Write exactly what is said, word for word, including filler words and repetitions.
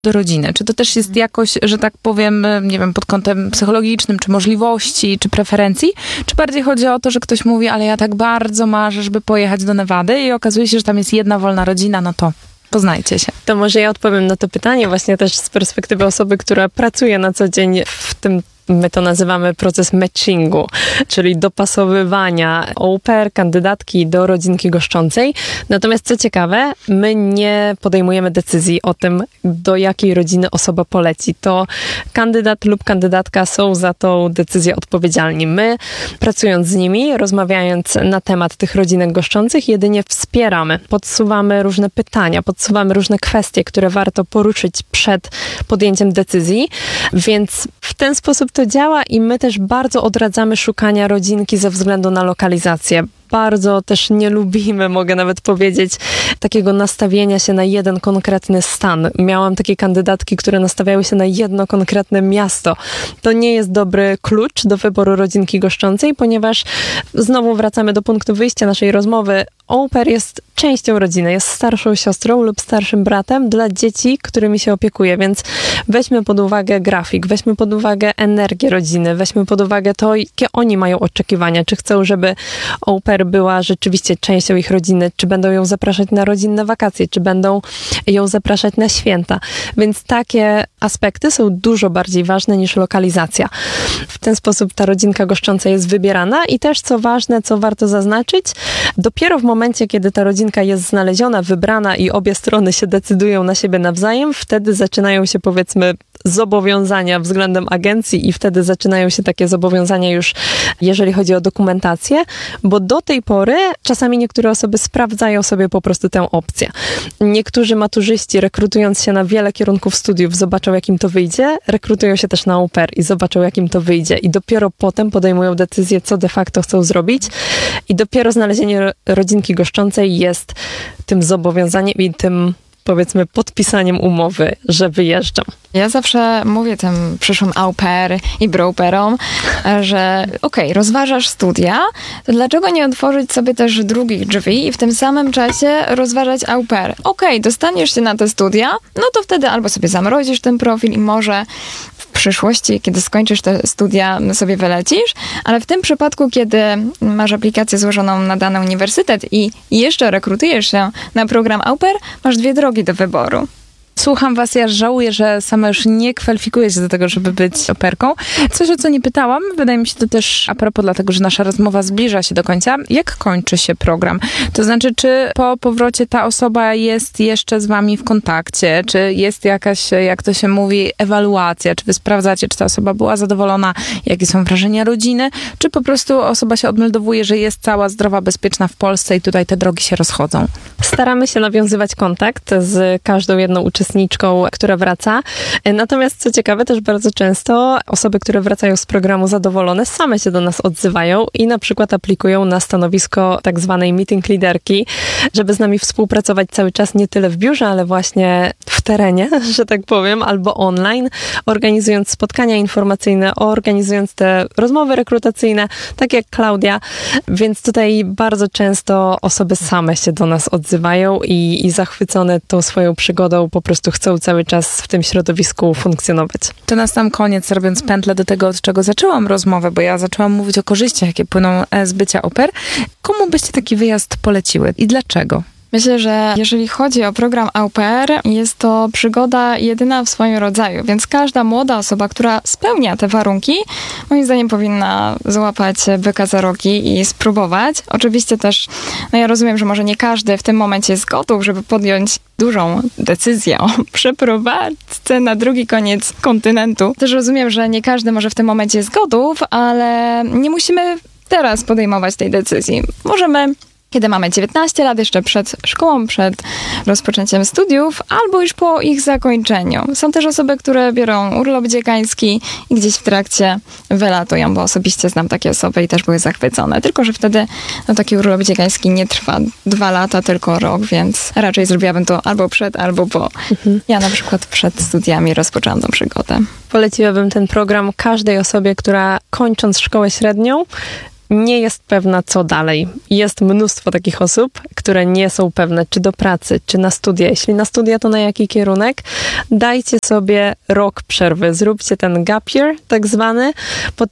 do rodziny? Czy to też jest jakoś, że tak powiem, nie wiem, pod kątem psychologicznym, czy możliwości, czy preferencji? Czy bardziej chodzi o to, że ktoś mówi, ale ja tak bardzo marzę, żeby pojechać do Nevady i okazuje się, że tam jest jedna wolna rodzina, no to poznajcie się. To może ja odpowiem na to pytanie właśnie też z perspektywy osoby, która pracuje na co dzień w tym, my to nazywamy proces matchingu, czyli dopasowywania au pair, kandydatki do rodzinki goszczącej. Natomiast co ciekawe, my nie podejmujemy decyzji o tym, do jakiej rodziny osoba poleci. To kandydat lub kandydatka są za tą decyzję odpowiedzialni. My, pracując z nimi, rozmawiając na temat tych rodzinek goszczących, jedynie wspieramy, podsuwamy różne pytania, podsuwamy różne kwestie, które warto poruszyć przed podjęciem decyzji, więc w ten sposób to działa i my też bardzo odradzamy szukania rodzinki ze względu na lokalizację. Bardzo też nie lubimy, mogę nawet powiedzieć, takiego nastawienia się na jeden konkretny stan. Miałam takie kandydatki, które nastawiały się na jedno konkretne miasto. To nie jest dobry klucz do wyboru rodzinki goszczącej, ponieważ znowu wracamy do punktu wyjścia naszej rozmowy. Au pair jest częścią rodziny, jest starszą siostrą lub starszym bratem dla dzieci, którymi się opiekuje, więc weźmy pod uwagę grafik, weźmy pod uwagę energię rodziny, weźmy pod uwagę to, jakie oni mają oczekiwania, czy chcą, żeby au pair była rzeczywiście częścią ich rodziny, czy będą ją zapraszać na rodzinne wakacje, czy będą ją zapraszać na święta. Więc takie aspekty są dużo bardziej ważne niż lokalizacja. W ten sposób ta rodzinka goszcząca jest wybierana i też co ważne, co warto zaznaczyć, dopiero w momencie, kiedy ta rodzinka jest znaleziona, wybrana i obie strony się decydują na siebie nawzajem, wtedy zaczynają się, powiedzmy, zobowiązania względem agencji i wtedy zaczynają się takie zobowiązania już, jeżeli chodzi o dokumentację, bo do tej pory czasami niektóre osoby sprawdzają sobie po prostu tę opcję. Niektórzy maturzyści, rekrutując się na wiele kierunków studiów, zobaczą, jak im to wyjdzie, rekrutują się też na au pair i zobaczą, jak im to wyjdzie i dopiero potem podejmują decyzję, co de facto chcą zrobić i dopiero znalezienie rodzinki goszczącej jest tym zobowiązaniem i tym, powiedzmy, podpisaniem umowy, że wyjeżdżam. Ja zawsze mówię tym przyszłym au pair i broperom, że okej, okay, rozważasz studia, to dlaczego nie otworzyć sobie też drugich drzwi i w tym samym czasie rozważać au pair? Okej, okay, dostaniesz się na te studia, no to wtedy albo sobie zamrozisz ten profil i może w przyszłości, kiedy skończysz te studia, sobie wylecisz, ale w tym przypadku, kiedy masz aplikację złożoną na dany uniwersytet i jeszcze rekrutujesz się na program au pair, masz dwie drogi do wyboru. Słucham was, ja żałuję, że sama już nie kwalifikuję się do tego, żeby być operką. Coś, o co nie pytałam, wydaje mi się to też a propos dlatego, że nasza rozmowa zbliża się do końca. Jak kończy się program? To znaczy, czy po powrocie ta osoba jest jeszcze z wami w kontakcie? Czy jest jakaś, jak to się mówi, ewaluacja? Czy wy sprawdzacie, czy ta osoba była zadowolona? Jakie są wrażenia rodziny? Czy po prostu osoba się odmeldowuje, że jest cała zdrowa, bezpieczna w Polsce i tutaj te drogi się rozchodzą? Staramy się nawiązywać kontakt z każdą jedną uczestniczką, która wraca. Natomiast co ciekawe, też bardzo często osoby, które wracają z programu zadowolone, same się do nas odzywają i na przykład aplikują na stanowisko tak zwanej meeting liderki, żeby z nami współpracować cały czas nie tyle w biurze, ale właśnie w terenie, że tak powiem, albo online, organizując spotkania informacyjne, organizując te rozmowy rekrutacyjne, tak jak Klaudia. Więc tutaj bardzo często osoby same się do nas odzywają i, i zachwycone tą swoją przygodą po prostu chcą cały czas w tym środowisku funkcjonować. To na sam koniec, robiąc pętlę do tego, od czego zaczęłam rozmowę, bo ja zaczęłam mówić o korzyściach, jakie płyną z bycia au pair. Komu byście taki wyjazd poleciły i dlaczego? Myślę, że jeżeli chodzi o program au pair, jest to przygoda jedyna w swoim rodzaju, więc każda młoda osoba, która spełnia te warunki, moim zdaniem powinna złapać byka za rogi i spróbować. Oczywiście też, no ja rozumiem, że może nie każdy w tym momencie jest gotów, żeby podjąć dużą decyzję o przeprowadzce na drugi koniec kontynentu. Też rozumiem, że nie każdy może w tym momencie jest gotów, ale nie musimy teraz podejmować tej decyzji. Możemy, kiedy mamy dziewiętnaście lat, jeszcze przed szkołą, przed rozpoczęciem studiów, albo już po ich zakończeniu. Są też osoby, które biorą urlop dziekański i gdzieś w trakcie wylatują, bo osobiście znam takie osoby i też były zachwycone. Tylko że wtedy no, taki urlop dziekański nie trwa dwa lata, tylko rok, więc raczej zrobiłabym to albo przed, albo po. Mhm. Ja na przykład przed studiami rozpoczęłam tą przygodę. Poleciłabym ten program każdej osobie, która kończąc szkołę średnią nie jest pewna, co dalej. Jest mnóstwo takich osób, które nie są pewne, czy do pracy, czy na studia. Jeśli na studia, to na jaki kierunek? Dajcie sobie rok przerwy. Zróbcie ten gap year, tak zwany.